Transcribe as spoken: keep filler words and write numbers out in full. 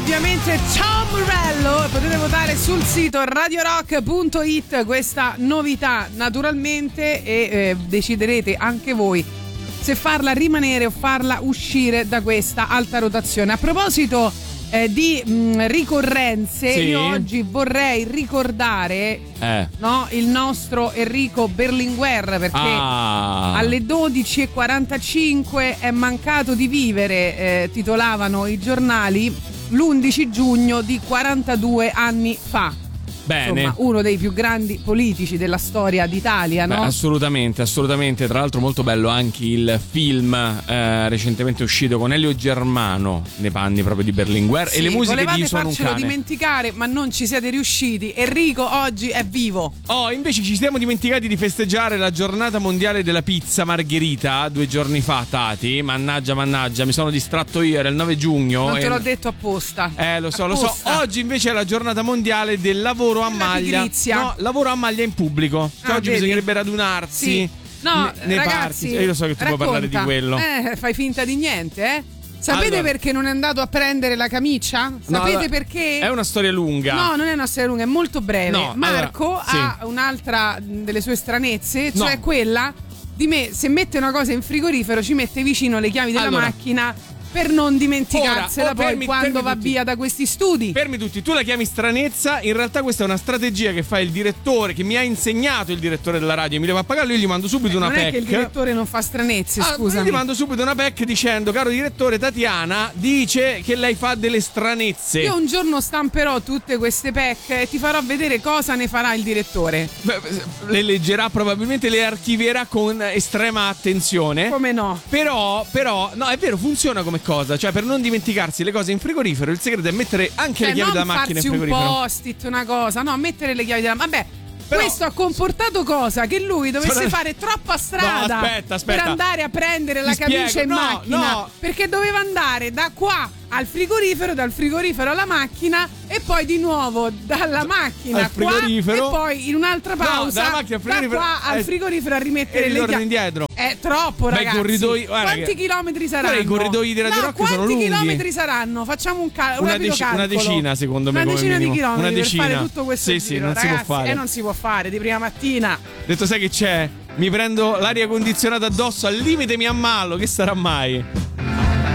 ovviamente Tom Morello. Potete votare sul sito radio rock punto it questa novità naturalmente e eh, deciderete anche voi se farla rimanere o farla uscire da questa alta rotazione. A proposito eh, di mh, ricorrenze, sì. Io oggi vorrei ricordare eh. no, il nostro Enrico Berlinguer, perché ah. alle dodici e quarantacinque è mancato di vivere, eh, titolavano i giornali, l'undici giugno di quarantadue anni fa. Bene. Insomma, uno dei più grandi politici della storia d'Italia, no? Beh, assolutamente, assolutamente. Tra l'altro molto bello anche il film eh, recentemente uscito con Elio Germano nei panni proprio di Berlinguer, sì, e le musiche di Sono un cane. Volevate dimenticare, ma non ci siete riusciti. Enrico oggi è vivo. Oh, invece ci siamo dimenticati di festeggiare la giornata mondiale della pizza margherita due giorni fa, Tati. Mannaggia, mannaggia, mi sono distratto io, era il nove giugno. Non te e... l'ho detto apposta. Eh, lo so, apposta. lo so. Oggi invece è la giornata mondiale del lavoro a maglia. No, lavoro a maglia in pubblico. Cioè, ah, oggi vedi? bisognerebbe radunarsi. Sì. No, ne, nei ragazzi, parchi. Io lo so che tu racconta. puoi parlare di quello. Eh, fai finta di niente, eh? Sapete allora, perché non è andato a prendere la camicia? Sapete no, perché? È una storia lunga. No, non è una storia lunga, è molto breve. No, Marco allora, sì. ha un'altra delle sue stranezze, no. cioè quella di me, se mette una cosa in frigorifero ci mette vicino le chiavi della allora. macchina per non dimenticarsela. Ora, oh, poi fermi, quando fermi va tutti. via da questi studi. Fermi tutti, tu la chiami stranezza, in realtà questa è una strategia che fa il direttore, che mi ha insegnato il direttore della radio, Emilio Pappagallo. Io gli mando subito eh, una non P E C. Non è che il direttore non fa stranezze, ah, scusami. Io gli mando subito una P E C dicendo: caro direttore, Tatiana dice che lei fa delle stranezze. Io un giorno stamperò tutte queste P E C e ti farò vedere cosa ne farà il direttore. Beh, le leggerà, probabilmente le archivierà con estrema attenzione. Come no? Però, però, no, è vero, funziona come cosa. Cioè, per non dimenticarsi le cose in frigorifero, il segreto è mettere anche cioè, le chiavi della macchina in frigorifero. Un post-it, una cosa, no, mettere le chiavi della vabbè. Però, questo ha comportato cosa? Che lui dovesse sono... fare troppa strada no, aspetta, aspetta. per andare a prendere Ti la spiego. camicia in no, macchina. No. Perché doveva andare da qua al frigorifero, dal frigorifero alla macchina e poi di nuovo dalla macchina al frigorifero qua, e poi in un'altra pausa no, dalla macchina al frigorifero, da qua al eh, frigorifero a rimettere e le chiavi indietro. È troppo, Beh, ragazzi. corridoi, quanti che... chilometri saranno? Guarda, i corridoi di Radio no, Rock sono lunghi. Quanti chilometri saranno? Facciamo un, cal- un una, rapido dec- calcolo. una decina secondo me. Una decina come di chilometri una decina. per fare tutto questo sì, giro, sì, non ragazzi, si può fare. E non si può fare di prima mattina. Detto, sai che c'è? Mi prendo l'aria condizionata addosso, al limite mi ammalo, che sarà mai?